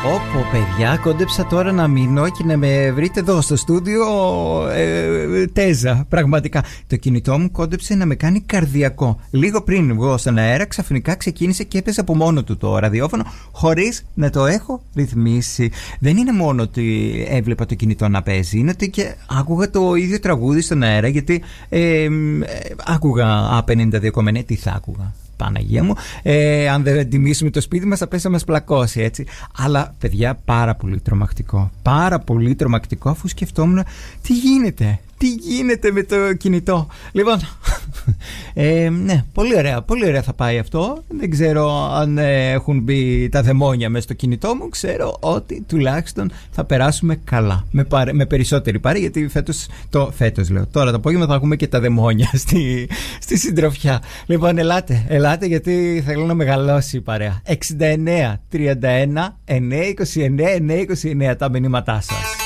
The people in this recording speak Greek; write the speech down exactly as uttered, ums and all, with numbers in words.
Όπο παιδιά, κόντεψα τώρα να μείνω και να με βρείτε εδώ στο στούντιο ε, τέζα. Πραγματικά το κινητό μου κόντεψε να με κάνει καρδιακό. Λίγο πριν βγω στον αέρα ξαφνικά ξεκίνησε και έπαιζε από μόνο του το ραδιόφωνο, χωρίς να το έχω ρυθμίσει. Δεν είναι μόνο ότι έβλεπα το κινητό να παίζει, είναι ότι και άκουγα το ίδιο τραγούδι στον αέρα. Γιατί ε, ε, άκουγα Α πενήντα δύο κόμμα εννέα, τι θα άκουγα, Παναγία μου, ε, αν δεν τιμήσουμε το σπίτι μας θα πέσει να μας πλακώσει, έτσι. Αλλά παιδιά, πάρα πολύ τρομακτικό. Πάρα πολύ τρομακτικό, αφού σκεφτόμουν τι γίνεται. Τι γίνεται με το κινητό. Λοιπόν, ε, ναι, πολύ ωραία, πολύ ωραία θα πάει αυτό. Δεν ξέρω αν ε, έχουν μπει τα δαιμόνια μέσα στο κινητό μου. Ξέρω ότι τουλάχιστον θα περάσουμε καλά. Με, παρε, με περισσότερη παρέα, γιατί φέτος, το, φέτος λέω, τώρα το απόγευμα θα έχουμε και τα δαιμόνια στη, στη συντροφιά. Λοιπόν, ελάτε, ελάτε γιατί θέλω να μεγαλώσει η παρέα. εξήντα εννέα τριάντα ένα εννιακόσια είκοσι εννέα εννιακόσια είκοσι εννέα τα μηνύματά σας.